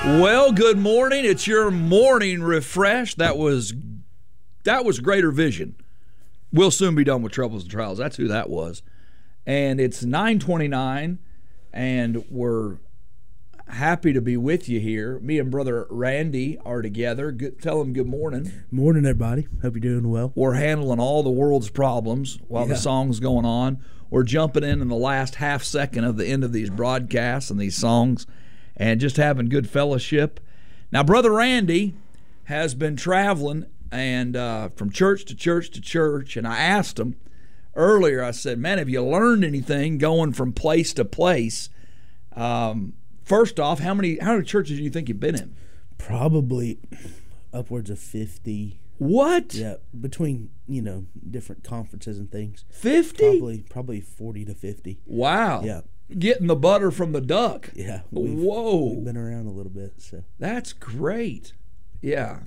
Well, good morning. It's your morning refresh. That was Greater Vision. We'll soon be done with Troubles and Trials. That's who that was. And it's 9:29, and we're happy to be with you here. Me and Brother Randy are together. Tell him good morning. Morning, everybody. Hope you're doing well. We're handling all the world's problems while the song's going on. We're jumping in the last half second of the end of these broadcasts and these songs and just having good fellowship. Now, Brother Randy has been traveling and from church to church to church, and I asked him earlier, I said, man, have you learned anything going from place to place? First off, how many churches do you think you've been in? Probably upwards of 50. What? Yeah, between, different conferences and things. 50? Probably 40 to 50. Wow. Yeah. Getting the butter from the duck. Yeah. Whoa. We've been around a little bit. So that's great. Yeah.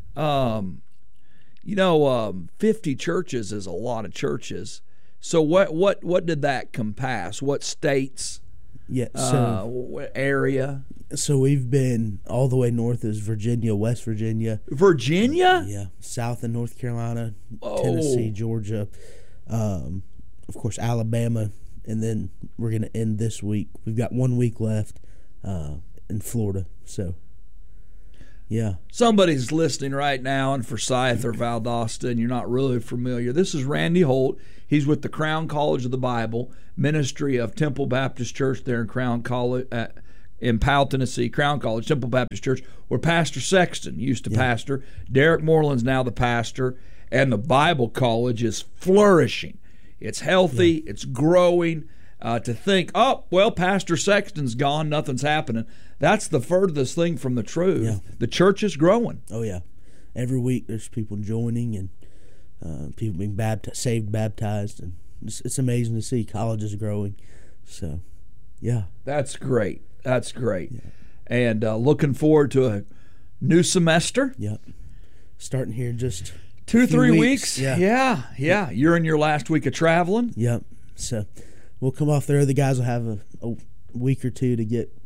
50 churches is a lot of churches. So what did that compass? What states? Yeah. So what area? So we've been all the way north is Virginia, West Virginia. Virginia? Yeah. South and North Carolina, Whoa. Tennessee, Georgia, of course Alabama, and then we're going to end this week. We've got 1 week left in Florida. So, yeah. Somebody's listening right now in Forsyth or Valdosta, and you're not really familiar. This is Randy Holt. He's with the Crown College of the Bible, ministry of Temple Baptist Church there in Crown College, in Powell, Tennessee. Crown College, Temple Baptist Church, where Pastor Sexton used to pastor. Derek Moreland's now the pastor, and the Bible College is flourishing. It's healthy. Yeah. It's growing. To think, Pastor Sexton's gone, nothing's happening. That's the furthest thing from the truth. Yeah. The church is growing. Oh, yeah. Every week there's people joining and people being saved, baptized, and it's amazing to see. College is growing. So, yeah. That's great. That's great. Yeah. And looking forward to a new semester. Yep. Starting here in just 2-3 weeks. Yeah. Yeah. You're in your last week of traveling. Yep. So we'll come off there. The guys will have a week or two to get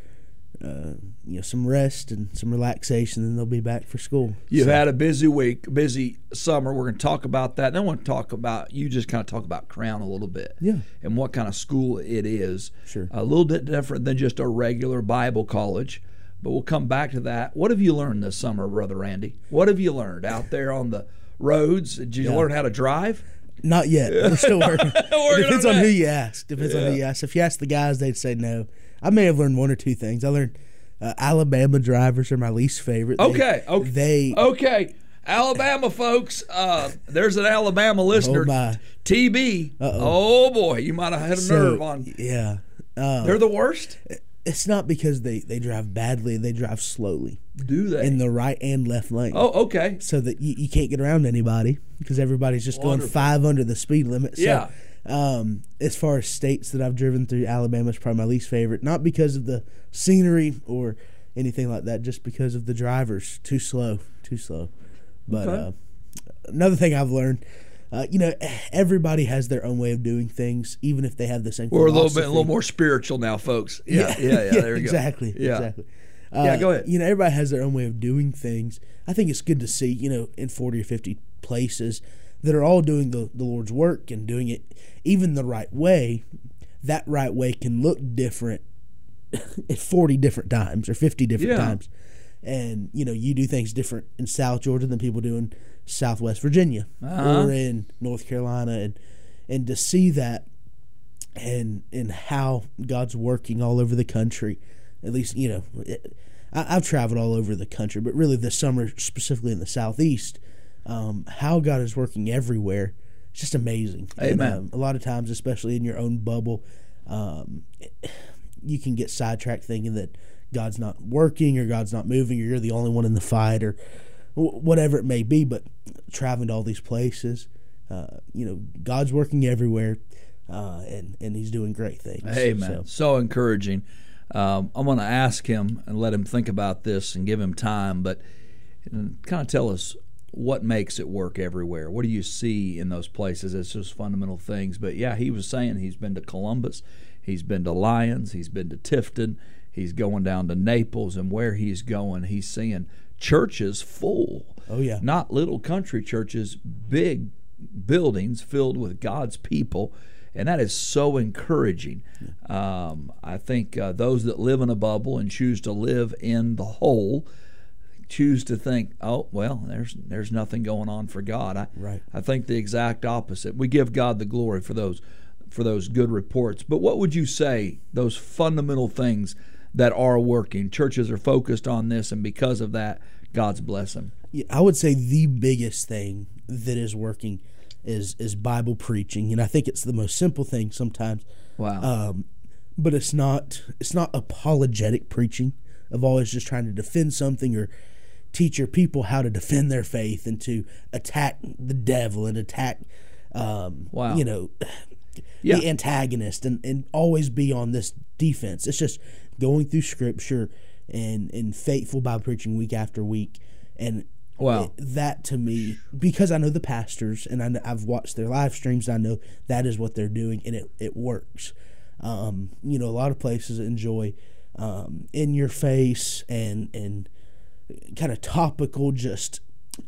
some rest and some relaxation, and they'll be back for school. You've had a busy week, busy summer. We're going to talk about that. Then I want to talk about, you just kind of talk about Crown a little bit. Yeah. And what kind of school it is. Sure. A little bit different than just a regular Bible college, but we'll come back to that. What have you learned this summer, Brother Randy? What have you learned out there on the roads? Did you learn how to drive? Not yet. We're still working. It depends on who you ask. On who you ask. If you ask the guys, they'd say no. I may have learned one or two things. I learned Alabama drivers are my least favorite. Okay. Alabama folks, there's an Alabama listener. Oh, my. TB. Uh-oh. Oh, boy. You might have had a nerve on. Yeah. They're the worst? It's not because they drive badly. They drive slowly. Do they? In the right and left lane. Oh, okay. So that you can't get around anybody because everybody's just going 5 under the speed limit. So, yeah. As far as states that I've driven through, Alabama's probably my least favorite. Not because of the scenery or anything like that, just because of the drivers. Too slow. But another thing I've learned, everybody has their own way of doing things, even if they have the same philosophy. We're a little more spiritual now, folks. Yeah. There you exactly, go. Yeah. Exactly. Go ahead. Everybody has their own way of doing things. I think it's good to see, in 40 or 50 places that are all doing the Lord's work and doing it even the right way. That right way can look different at 40 different times or 50 different times. And, you do things different in South Georgia than people do in Southwest Virginia or in North Carolina. And to see that and how God's working all over the country, at least, I've traveled all over the country, but really this summer, specifically in the Southeast, how God is working everywhere. It's just amazing. Amen. And, a lot of times, especially in your own bubble, you can get sidetracked thinking that God's not working or God's not moving or you're the only one in the fight or whatever it may be. But traveling to all these places, God's working everywhere, and He's doing great things. Amen. So encouraging. I'm going to ask him and let him think about this and give him time, but kind of tell us what makes it work everywhere. What do you see in those places? It's just fundamental things. But yeah, he was saying he's been to Columbus, he's been to Lyons, he's been to Tifton, He's going down to Naples, and where he's going, he's seeing churches full. Oh, yeah. Not little country churches, big buildings filled with God's people. And that is so encouraging. I think those that live in a bubble and choose to live in the whole choose to think, oh, well, there's nothing going on for God. Right. I think the exact opposite. We give God the glory for those good reports. But what would you say, those fundamental things that are working? Churches are focused on this, and because of that, God's blessing. Yeah, I would say the biggest thing that is working is Bible preaching, and I think it's the most simple thing sometimes. Wow. But it's not apologetic preaching of always just trying to defend something or teach your people how to defend their faith and to attack the devil and attack the antagonist and always be on this defense. It's just going through Scripture and faithful Bible preaching week after week. And that to me, because I know the pastors and I've watched their live streams, I know that is what they're doing, and it works. A lot of places enjoy in your face and kind of topical, just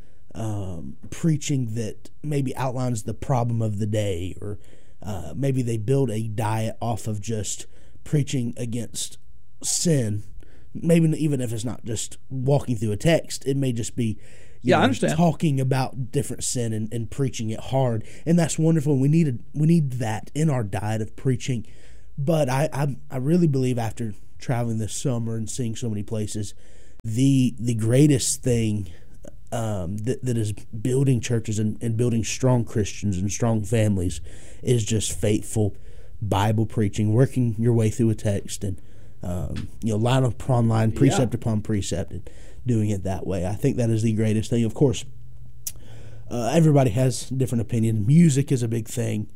preaching that maybe outlines the problem of the day, or maybe they build a diet off of just preaching against sin. Maybe even if it's not just walking through a text, it may just be I understand, talking about different sin and preaching it hard, and that's wonderful. We need that in our diet of preaching. But I really believe, after traveling this summer and seeing so many places, the greatest thing that is building churches and building strong Christians and strong families is just faithful Bible preaching, working your way through a text and line upon line, precept upon precept, and doing it that way. I think that is the greatest thing. Of course, everybody has different opinions. Music is a big thing.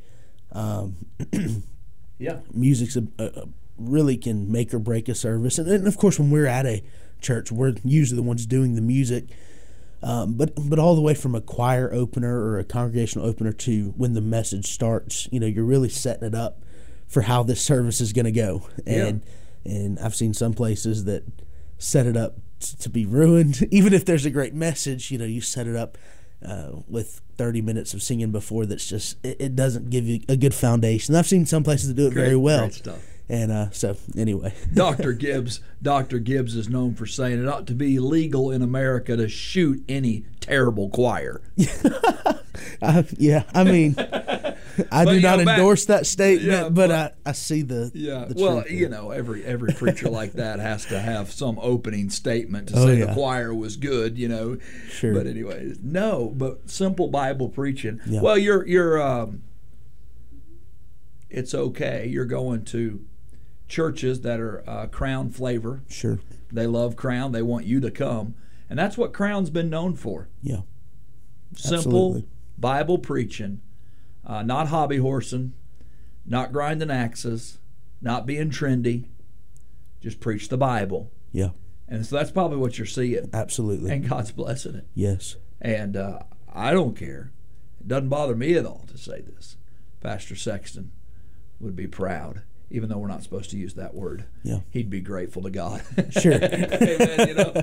Music's really can make or break a service. And of course, when we're at a church, we're usually the ones doing the music. But all the way from a choir opener or a congregational opener to when the message starts, you're really setting it up for how this service is going to go. And I've seen some places that set it up to be ruined. Even if there's a great message, you set it up with 30 minutes of singing before that's just, it doesn't give you a good foundation. I've seen some places that do it very well. Great stuff. And so, anyway. Dr. Gibbs is known for saying it ought to be illegal in America to shoot any terrible choir. I mean, I do not endorse that statement, but I see the truth. Every preacher like that has to have some opening statement to say the choir was good, Sure. But anyway, but simple Bible preaching. Yeah. Well, you're it's okay. You're going to churches that are Crown flavor. Sure. They love Crown. They want you to come. And that's what Crown's been known for. Yeah. Simple Absolutely. Bible preaching, not hobby horsing, not grinding axes, not being trendy. Just preach the Bible. Yeah. And so that's probably what you're seeing. Absolutely. And God's blessing it. Yes. And I don't care. It doesn't bother me at all to say this. Pastor Sexton would be proud, even though we're not supposed to use that word. Yeah. He'd be grateful to God. Sure. Amen,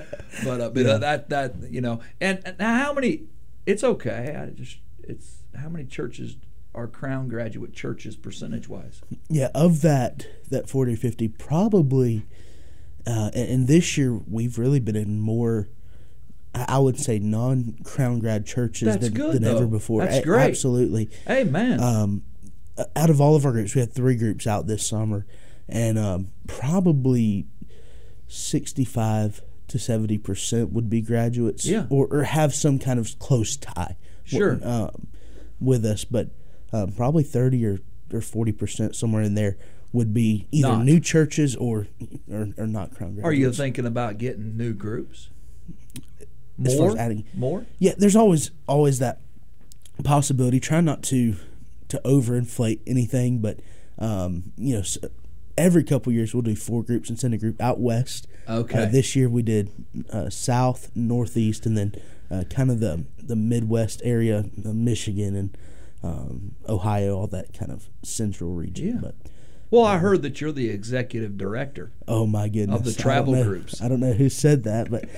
But and now how many, it's okay. How many churches are Crown graduate churches percentage-wise? Yeah, of that 40 or 50, probably, and this year we've really been in more, I would say, non-Crown grad churches than ever before. That's great. Absolutely. Amen. Out of all of our groups, we had 3 groups out this summer, and probably 65 to 70% would be graduates, or have some kind of close tie, with us. But probably 30 or 40%, somewhere in there, would be either new churches or not Crown graduates. Are you thinking about getting new groups? As far as adding more? Yeah, there's always that possibility. Try not to overinflate anything, but every couple years we'll do 4 groups and send a group out west. Okay. This year we did south, northeast, and then kind of the Midwest area, Michigan and Ohio, all that kind of central region. Yeah. But Well, I heard that you're the executive director. Oh my goodness! Of the travel groups. I don't know who said that, but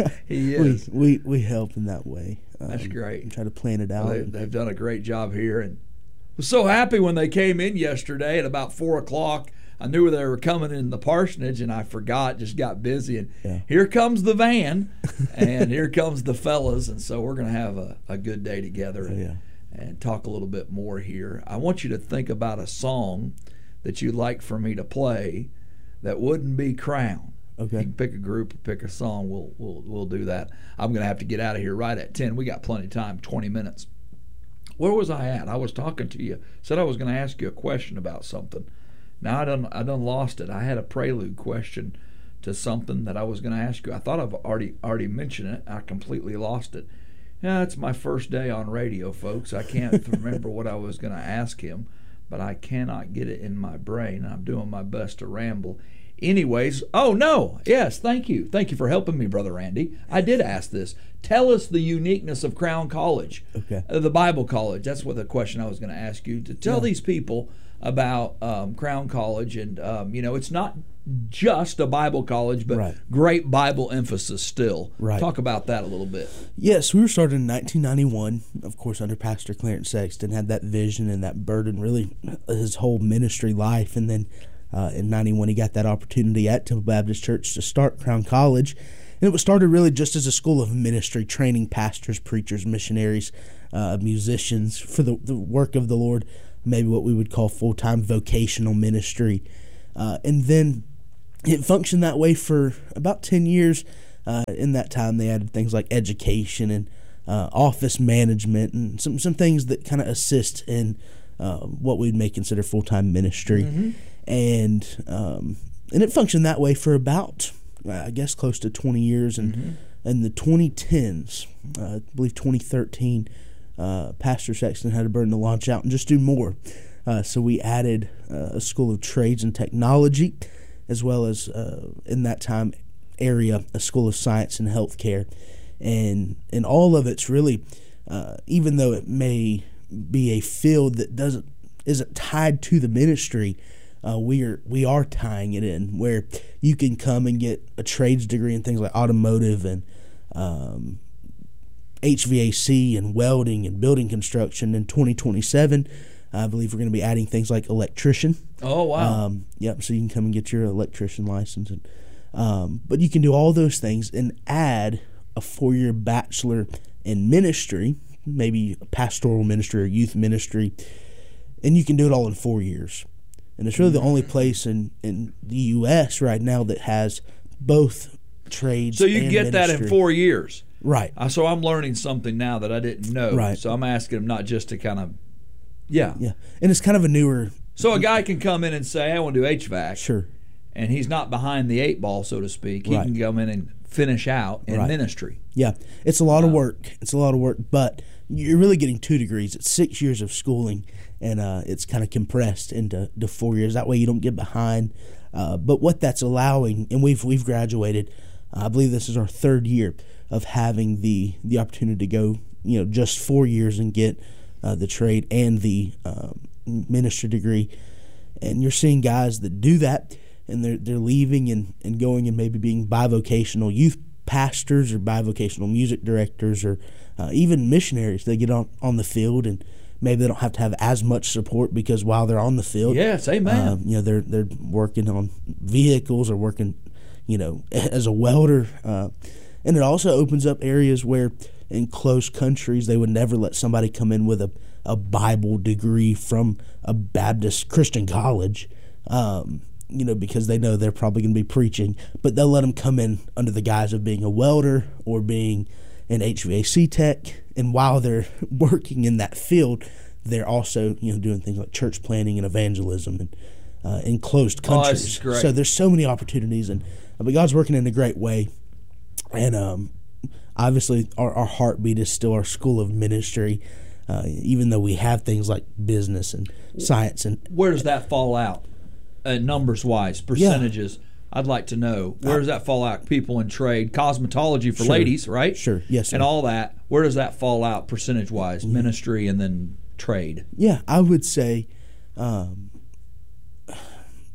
he is. We help in that way. That's great. And try to plan it out. Well, they've done a great job here, and was so happy when they came in yesterday at about 4:00. I knew they were coming in the parsonage, and I forgot, just got busy. And here comes the van, and here comes the fellas, and so we're going to have a good day together and talk a little bit more here. I want you to think about a song that you'd like for me to play that wouldn't be Crown. Okay. You can pick a group or pick a song. We'll do that. I'm going to have to get out of here right at 10. We got plenty of time, 20 minutes. Where was I at? I was talking to you. Said I was going to ask you a question about something. Now I done lost it. I had a prelude question to something that I was going to ask you. I thought I've already mentioned it. I completely lost it. Yeah, it's my first day on radio, folks. I can't remember what I was going to ask him, but I cannot get it in my brain. I'm doing my best to ramble. Anyways, oh no, yes, thank you. Thank you for helping me, Brother Randy. I did ask this. Tell us the uniqueness of Crown College, the Bible College. That's what the question I was going to ask you, to tell these people about Crown College. And, it's not just a Bible college, but great Bible emphasis still. Talk about that a little bit. Yes, we were started in 1991, of course, under Pastor Clarence Sexton, had that vision and that burden, really his whole ministry life. And then in 91, he got that opportunity at Temple Baptist Church to start Crown College. And it was started really just as a school of ministry, training pastors, preachers, missionaries, musicians for the work of the Lord, maybe what we would call full-time vocational ministry. And then it functioned that way for about 10 years. In that time, they added things like education and office management and some things that kind of assist in what we may consider full-time ministry. Mm-hmm. And it functioned that way for about, I guess, close to 20 years. And in the 2010s, I believe 2013, Pastor Sexton had a burden to launch out and just do more. So we added a School of Trades and Technology, as well as, in that time area, a School of Science and Healthcare. And all of it's really, even though it may be a field that isn't tied to the ministry, we are tying it in, where you can come and get a trades degree in things like automotive and HVAC and welding and building construction. In 2027, I believe we're going to be adding things like electrician. Oh, wow. So you can come and get your electrician license. But you can do all those things and add a 4-year bachelor in ministry, maybe pastoral ministry or youth ministry, and you can do it all in 4 years. And it's really the only place in the U.S. right now that has both trades. So you can get ministry. That in 4 years. Right. So I'm learning something now that I didn't know. Right. So I'm asking them not just to kind of, Yeah. And it's kind of a newer. So a guy can come in and say, I want to do HVAC. Sure. And he's not behind the 8 ball, so to speak. He can come in and finish out in ministry. Yeah. It's a lot of work. But you're really getting 2 degrees. It's 6 years of schooling, and it's kind of compressed into 4 years. That way you don't get behind. But what that's allowing, and we've graduated, I believe this is our 3rd year of having the opportunity to go, just 4 years and get the trade and the ministry degree. And you're seeing guys that do that, and they're leaving and going and maybe being bivocational youth pastors or bivocational music directors or even missionaries. They get on the field, and maybe they don't have to have as much support because while they're on the field, yes, amen. They're working on vehicles or working, as a welder, and it also opens up areas where in close countries they would never let somebody come in with a Bible degree from a Baptist Christian college, because they know they're probably going to be preaching, but they'll let them come in under the guise of being a welder or being an HVAC tech, and while they're working in that field, they're also doing things like church planting and evangelism and in closed countries. That's great. So there's so many opportunities, but God's working in a great way, and obviously our heartbeat is still our school of ministry, even though we have things like business and science. And where does that fall out, numbers wise, percentages? Yeah. I'd like to know, where does that fall out? People in trade, cosmetology for ladies, right? Sure, yes, sir. And all that. Where does that fall out percentage-wise? Mm-hmm. Ministry and then trade. Yeah, I would say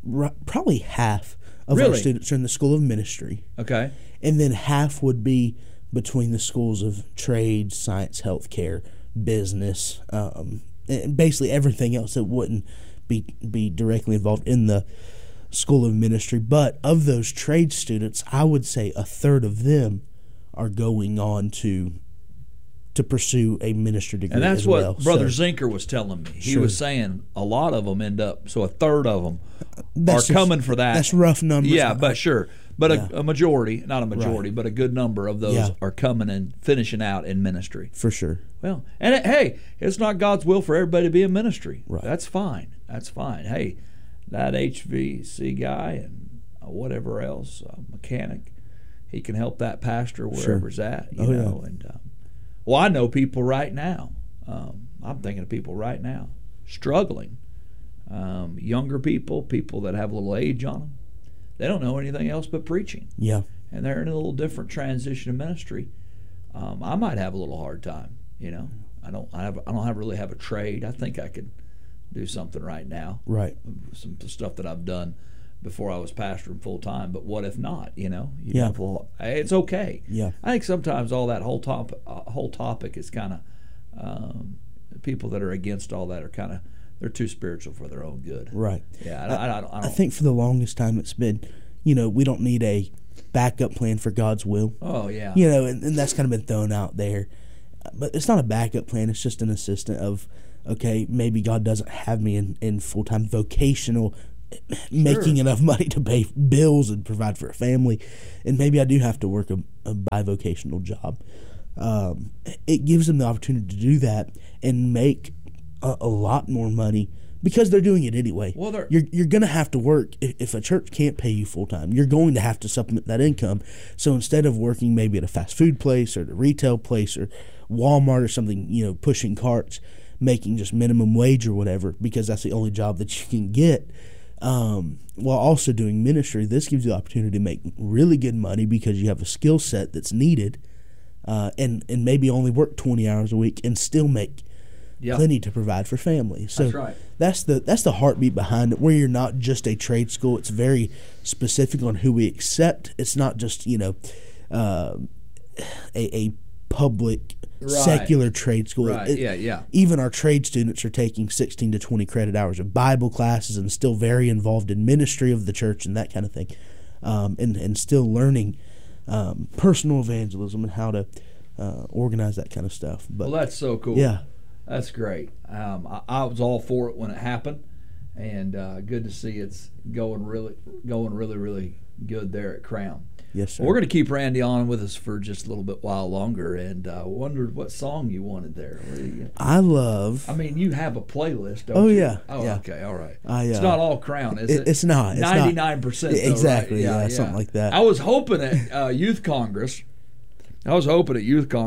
probably half of our Really? students are in the School of Ministry. Okay. And then half would be between the schools of trade, science, healthcare, business, and basically everything else that wouldn't be directly involved in the School of Ministry. But of those trade students, I would say a third of them are going on to pursue a ministry degree. And that's as what well. Brother So, Zinker was telling me. He Sure. was saying a lot of them end up, so a third of them are that's just- coming for that. That's rough numbers. Yeah, but sure. But Yeah. a majority, not a majority, Right. but a good number of those Yeah. are coming and finishing out in ministry. for sure. Well, and hey, it's not God's will for everybody to be in ministry. Right. That's fine. That's fine. Hey, that HVC guy and whatever else, mechanic, he can help that pastor wherever Sure. he's at. Oh, yeah. And well, I know people right now. I'm thinking of people right now struggling. Younger people that have a little age on them. They don't know anything else but preaching, Yeah. and they're in a little different transition of ministry. I might have a little hard time. I don't really have a trade. I think I could do something right now. Right. Some stuff that I've done before I was pastoring full time. But what if not? Yeah. It's okay. Yeah. I think sometimes all that whole topic is kind of people that are against all that are kind of, they're too spiritual for their own good. Right. Yeah. I don't I think for the longest time it's been, we don't need a backup plan for God's will. Oh yeah. And that's kind of been thrown out there. But it's not a backup plan. It's just an assistant of, okay, maybe God doesn't have me in full-time vocational, making enough money to pay bills and provide for a family, and maybe I do have to work a bivocational job. It gives them the opportunity to do that and make a lot more money because they're doing it anyway. Well, you're going to have to work. If a church can't pay you full-time, you're going to have to supplement that income. So instead of working maybe at a fast food place or a retail place or Walmart or something, pushing carts, making just minimum wage or whatever, because that's the only job that you can get, while also doing ministry, this gives you the opportunity to make really good money because you have a skill set that's needed, and maybe only work 20 hours a week and still make plenty to provide for family. So that's right. That's the heartbeat behind it, where you're not just a trade school. It's very specific on who we accept. It's not just a public secular trade school. Right. Even our trade students are taking 16 to 20 credit hours of Bible classes and still very involved in ministry of the church and that kind of thing, and still learning personal evangelism and how to organize that kind of stuff. But Well, that's so cool. yeah, That's great. I was all for it when it happened, and good to see it's going really good there at Crown. yes, sir. Well, we're going to keep Randy on with us for just a little bit while longer, and wondered what song you wanted there. I love. I mean, you have a playlist, don't Oh, you? yeah, Oh, yeah. okay, all right. It's not all Crown, is it? It's not. It's 99%. not. Exactly. Right? Yeah, something like that. I was hoping at Youth Congress. I was hoping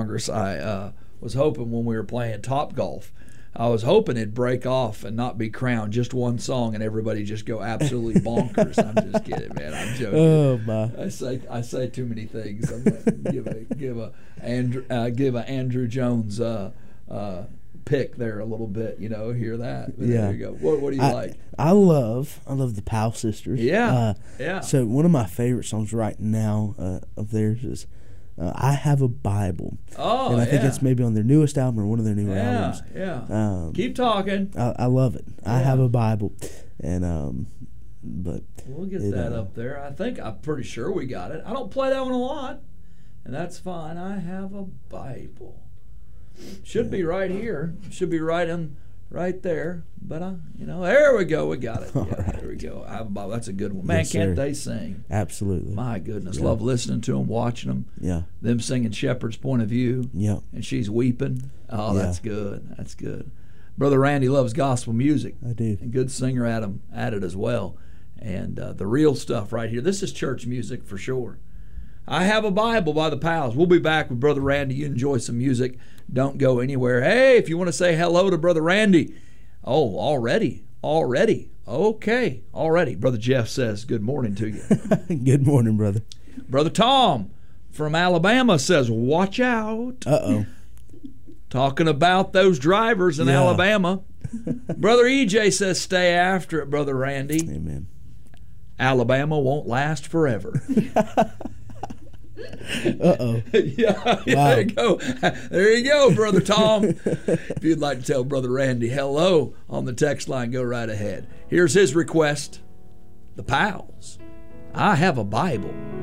when we were playing Top Golf, I was hoping it'd break off and not be Crown, just one song, and everybody just go absolutely bonkers. I'm just kidding, man. I'm joking. Oh my! I say too many things. I'm gonna give a Andrew Jones pick there a little bit. Hear that? But Yeah. There you go. What do you like? I love the Powell sisters. Yeah. So one of my favorite songs right now of theirs is "I Have a Bible." Oh, and I think yeah. it's maybe on their newest album or one of their newer albums. Yeah. Keep talking. I love it. I have a Bible, and but We'll get that up there. I'm pretty sure we got it. I don't play that one a lot, and that's fine. I have a Bible. Should be right here. Should be right there. But there we go. We got it. There we go. I have a Bible. That's a good one. Man, Yes, can't sir. they sing? Absolutely. My goodness, Yeah. love listening to them, watching them. Yeah. Them singing Shepherd's Point of View. Yeah. And she's weeping. Oh, Yeah. that's good. That's good. Brother Randy loves gospel music. I do. And good singer at it as well. And the real stuff right here. This is church music for sure. I Have a Bible by the Powells. We'll be back with Brother Randy. You enjoy some music. Don't go anywhere. Hey, if you want to say hello to Brother Randy. Oh, already. Okay, already. Brother Jeff says good morning to you. Good morning, brother. Brother Tom from Alabama says, watch out. Uh-oh. Talking about those drivers in Yeah. Alabama. Brother EJ says, stay after it, Brother Randy. Amen. Alabama won't last forever. Uh-oh. Yeah, Wow. there you go. There you go, Brother Tom. If you'd like to tell Brother Randy hello on the text line, go right ahead. Here's his request. The Pals. I have a Bible.